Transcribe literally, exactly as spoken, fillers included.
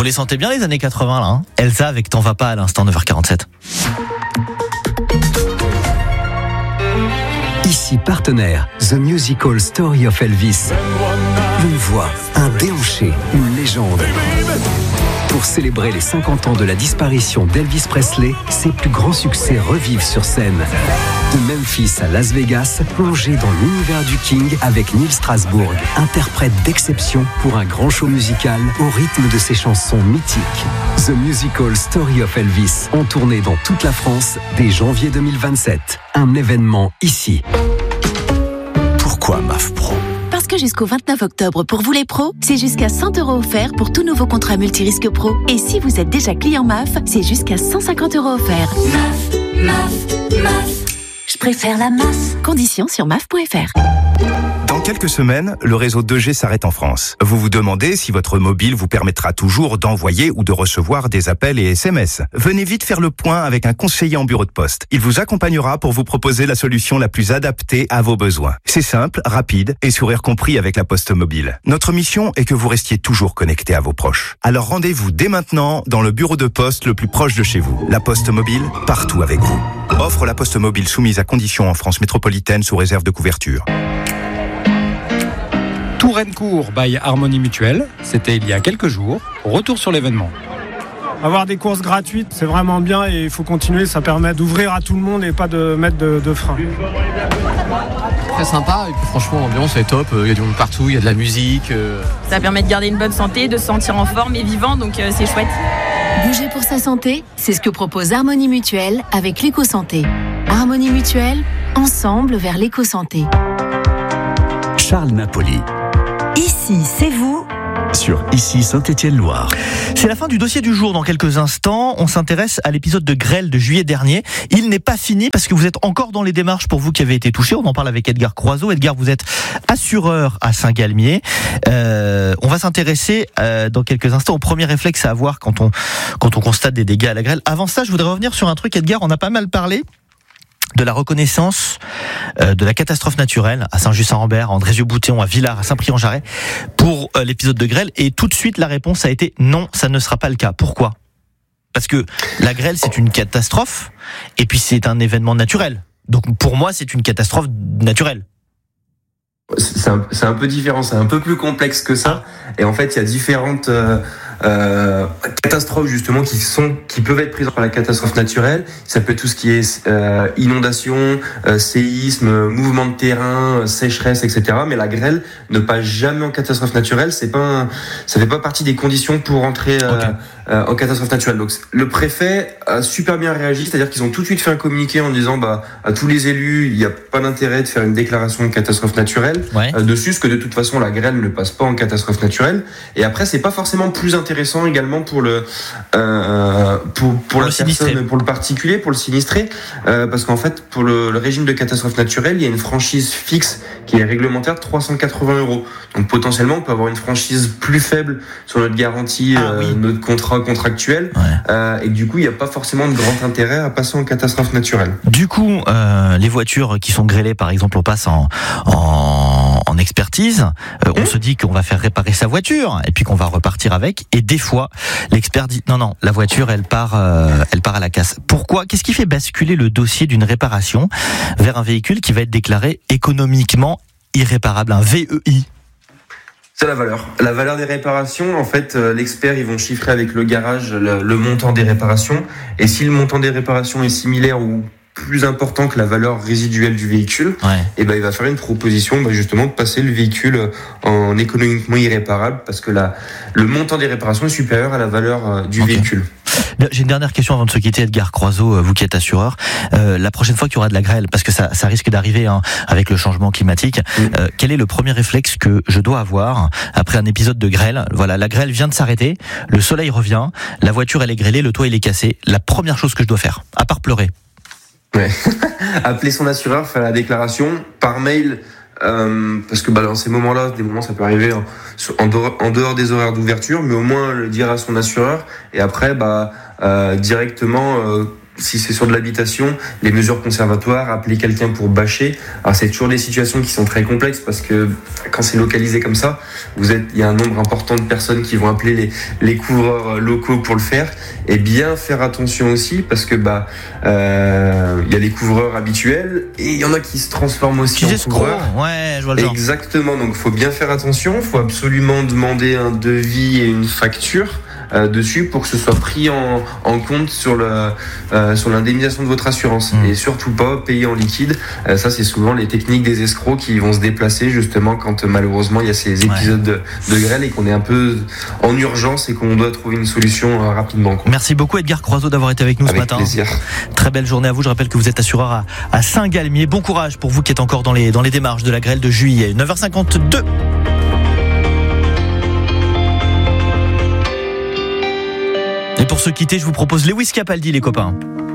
les sentez bien les années quatre-vingts là, hein. Elsa avec T'en vas pas à l'instant, neuf heures quarante-sept. Ici partenaire, The Musical Story of Elvis. Une voix, un déhanché, une légende. Pour célébrer les cinquante ans de la disparition d'Elvis Presley, ses plus grands succès revivent sur scène. De Memphis à Las Vegas, plongez dans l'univers du King avec Neil Strasbourg, interprète d'exception pour un grand show musical au rythme de ses chansons mythiques. The Musical Story of Elvis, en tournée dans toute la France dès janvier deux mille vingt-sept. Un événement ici. Pourquoi M A F Pro ? Parce que jusqu'au vingt-neuf octobre, pour vous les pros, c'est jusqu'à cent euros offerts pour tout nouveau contrat multirisque pro. Et si vous êtes déjà client M A F, c'est jusqu'à cent cinquante euros offerts. M A F, M A F, M A F. Je préfère la M A F. Conditions sur M A F point F R. Dans quelques semaines, le réseau deux G s'arrête en France. Vous vous demandez si votre mobile vous permettra toujours d'envoyer ou de recevoir des appels et S M S. Venez vite faire le point avec un conseiller en bureau de poste. Il vous accompagnera pour vous proposer la solution la plus adaptée à vos besoins. C'est simple, rapide et sourire compris avec la Poste Mobile. Notre mission est que vous restiez toujours connecté à vos proches. Alors rendez-vous dès maintenant dans le bureau de poste le plus proche de chez vous. La Poste Mobile, partout avec vous. Offre la Poste Mobile soumise à conditions en France métropolitaine sous réserve de couverture. Touraine-Court by Harmonie Mutuelle, c'était il y a quelques jours. Retour sur l'événement. Avoir des courses gratuites, c'est vraiment bien et il faut continuer, ça permet d'ouvrir à tout le monde et pas de mettre de, de frein. Très sympa et puis franchement l'ambiance est top, il y a du monde partout, il y a de la musique. Euh... Ça permet de garder une bonne santé, de se sentir en forme et vivant, donc euh, c'est chouette. Bouger pour sa santé, c'est ce que propose Harmonie Mutuelle avec l'éco-santé. Harmonie Mutuelle, ensemble vers l'éco-santé. Charles Napoli. Ici, c'est vous. Sur Ici Saint-Étienne-Loire. C'est la fin du dossier du jour. Dans quelques instants, on s'intéresse à l'épisode de grêle de juillet dernier. Il n'est pas fini parce que vous êtes encore dans les démarches pour vous qui avez été touchés. On en parle avec Edgar Croiseau. Edgar, vous êtes assureur à Saint-Galmier. Euh, on va s'intéresser euh, dans quelques instants au premier réflexe à avoir quand on, quand on constate des dégâts à la grêle. Avant ça, je voudrais revenir sur un truc, Edgar. On a pas mal parlé de la reconnaissance euh, de la catastrophe naturelle à Saint-Just-Saint-Rambert, à Andrézieux-Boutéon, à Villars, à Saint-Prix-en-Jarret pour euh, l'épisode de grêle. Et tout de suite, la réponse a été non, ça ne sera pas le cas. Pourquoi ? Parce que la grêle, c'est une catastrophe et puis c'est un événement naturel. Donc pour moi, c'est une catastrophe naturelle. C'est un, c'est un peu différent, c'est un peu plus complexe que ça. Et en fait, il y a différentes euh, euh, catastrophes justement qui sont, qui peuvent être prises par la catastrophe naturelle. Ça peut être tout ce qui est euh, inondation, euh, séisme, mouvement de terrain, sécheresse, et cetera. Mais la grêle ne passe jamais en catastrophe naturelle. C'est pas, un, ça fait pas partie des conditions pour entrer euh, okay. euh, en catastrophe naturelle. Donc le préfet a super bien réagi, c'est-à-dire qu'ils ont tout de suite fait un communiqué en disant bah à tous les élus, il n'y a pas d'intérêt de faire une déclaration de catastrophe naturelle. Ouais. Euh, dessus, parce que de toute façon la grêle ne passe pas en catastrophe naturelle. Et après, c'est pas forcément plus intéressant également pour le euh, pour pour, pour la personne, sinistré. Pour le particulier, pour le sinistré, euh, parce qu'en fait, pour le, le régime de catastrophe naturelle, il y a une franchise fixe qui est réglementaire de trois cent quatre-vingts euros. Donc potentiellement, on peut avoir une franchise plus faible sur notre garantie, ah, euh, oui. notre contrat contractuel, ouais. euh, et du coup, il n'y a pas forcément de grand intérêt à passer en catastrophe naturelle. Du coup, euh, les voitures qui sont grêlées, par exemple, on passe en en en expertise, euh, on mmh. se dit qu'on va faire réparer sa voiture et puis qu'on va repartir avec. Et des fois, l'expert dit non, non, la voiture, elle part, euh, elle part à la casse. Pourquoi ? Qu'est-ce qui fait basculer le dossier d'une réparation vers un véhicule qui va être déclaré économiquement irréparable, un V E I ? C'est la valeur. La valeur des réparations, en fait, euh, l'expert, ils vont chiffrer avec le garage le, le montant des réparations. Et si le montant des réparations est similaire ou plus important que la valeur résiduelle du véhicule, ouais. et ben il va faire une proposition ben justement de passer le véhicule en économiquement irréparable parce que la, le montant des réparations est supérieur à la valeur euh, du okay. véhicule. J'ai une dernière question avant de se quitter, Edgar Croiseau, vous qui êtes assureur. Euh, la prochaine fois qu'il y aura de la grêle, parce que ça, ça risque d'arriver hein, avec le changement climatique, mmh. euh, quel est le premier réflexe que je dois avoir après un épisode de grêle ? Voilà, la grêle vient de s'arrêter, le soleil revient, la voiture elle est grêlée, le toit il est cassé. La première chose que je dois faire, à part pleurer. Ouais. Appeler son assureur, faire la déclaration par mail, euh, parce que bah, dans ces moments-là, des moments ça peut arriver en, en, dehors, en dehors des horaires d'ouverture, mais au moins le dire à son assureur et après bah euh, directement euh, si c'est sur de l'habitation, les mesures conservatoires, appeler quelqu'un pour bâcher. Alors c'est toujours des situations qui sont très complexes parce que quand c'est localisé comme ça, vous êtes, il y a un nombre important de personnes qui vont appeler les, les couvreurs locaux pour le faire. Et bien faire attention aussi parce que bah euh, il y a les couvreurs habituels et il y en a qui se transforment aussi Qui en couvreurs. Ouais, je vois le genre. Exactement. Donc faut bien faire attention. Faut absolument demander un devis et une facture Euh, dessus pour que ce soit pris en, en compte sur, le, euh, sur l'indemnisation de votre assurance mmh. et surtout pas payer en liquide. Euh, ça c'est souvent les techniques des escrocs qui vont se déplacer justement quand euh, malheureusement il y a ces épisodes ouais. de, de grêle et qu'on est un peu en urgence et qu'on doit trouver une solution euh, rapidement. Quoi. Merci beaucoup Edgar Croiseau d'avoir été avec nous avec ce matin. Plaisir. Très belle journée à vous. Je rappelle que vous êtes assureur à, à Saint-Galmier. Bon courage pour vous qui êtes encore dans les, dans les démarches de la grêle de juillet. neuf heures cinquante-deux. Et pour se quitter, je vous propose Lewis Capaldi, les copains.